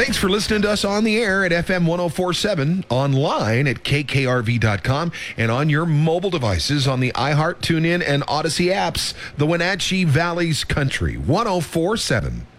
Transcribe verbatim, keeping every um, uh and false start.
Thanks for listening to us on the air at F M one oh four point seven, online at K K R V dot com, and on your mobile devices on the iHeart, TuneIn, and Odyssey apps. The Wenatchee Valley's Country, one oh four point seven.